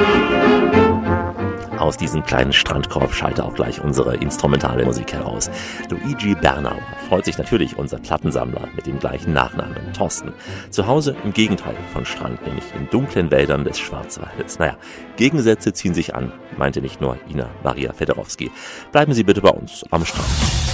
Aus diesem kleinen Strandkorb schallte auch gleich unsere instrumentale Musik heraus. Luigi Bernauer freut sich natürlich, unser Plattensammler mit dem gleichen Nachnamen, Thorsten. Zu Hause im Gegenteil von Strand, nämlich in dunklen Wäldern des Schwarzwaldes. Naja, Gegensätze ziehen sich an, meinte nicht nur Ina Maria Federowski. Bleiben Sie bitte bei uns am Strand.